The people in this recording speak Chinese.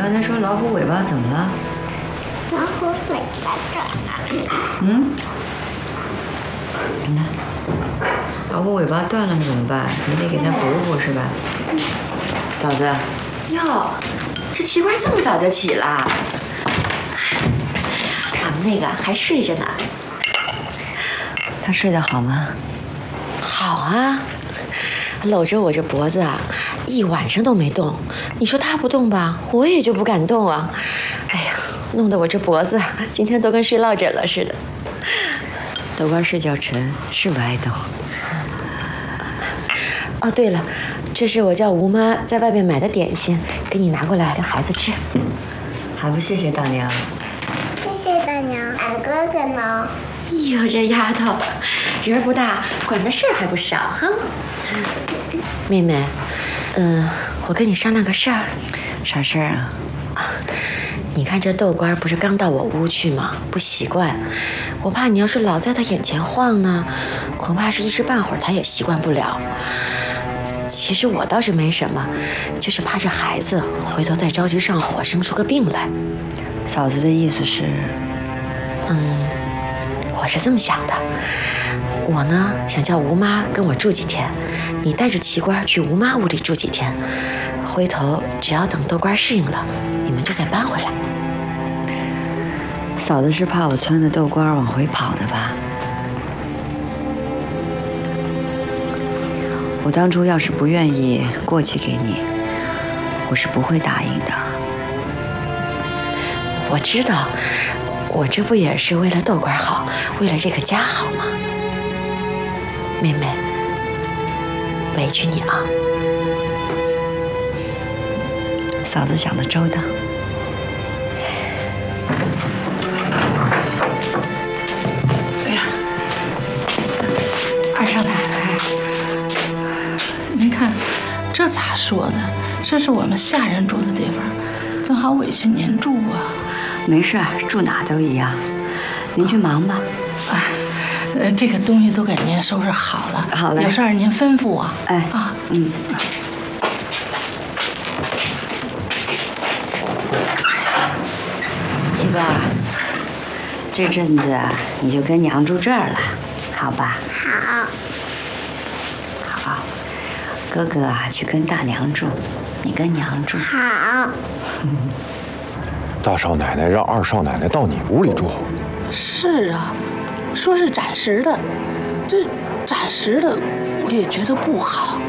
刚才说老虎尾巴怎么了？ 老虎尾巴这儿。 嗯？你看，老虎尾巴断了怎么办？你得给它补补是吧？嫂子。 哟，这奇官这么早就起了？俺们那个还睡着呢。 他睡得好吗？ 好啊，搂着我这脖子啊，一晚上都没动。你说他不动吧，我也就不敢动啊。哎呀，弄得我这脖子今天都跟睡落枕了似的。 豆干睡觉沉，是不爱动。 哦，对了，这是我叫吴妈在外面买的点心，给你拿过来给孩子吃。 还不谢谢大娘？ 谢谢大娘。俺哥哥呢？ 哎呦，这丫头，人不大，管的事儿还不少哈。妹妹，我跟你商量个事儿。 啥事儿啊？ 你看这豆官不是刚到我屋去吗？不习惯，我怕你要是老在他眼前晃呢，恐怕是一时半会儿他也习惯不了。其实我倒是没什么，就是怕这孩子回头再着急上火，生出个病来。 嫂子的意思是， 我是这么想的，我呢想叫吴妈跟我住几天，你带着奇官去吴妈屋里住几天，回头只要等豆官适应了，你们就再搬回来。 嫂子是怕我撺掇豆官往回跑的吧？我当初要是不愿意过继给你，我是不会答应的。 我知道，我这不也是为了豆官好，为了这个家好吗？妹妹，委屈你啊。 嫂子想得周到。 哎呀，二少奶奶，您看，这咋说的？这是我们下人住的地方，正好委屈您住啊。 没事，住哪都一样。您去忙吧。 这个东西都给您收拾好了。 好嘞。 有事儿您吩咐我。 哎啊， 七哥，这阵子你就跟娘住这儿了，好吧？ 好。 好。哥哥啊，去跟大娘住，你跟娘住。 好。 大少奶奶让二少奶奶到你屋里住。 是啊，说是暂时的，这暂时的我也觉得不好。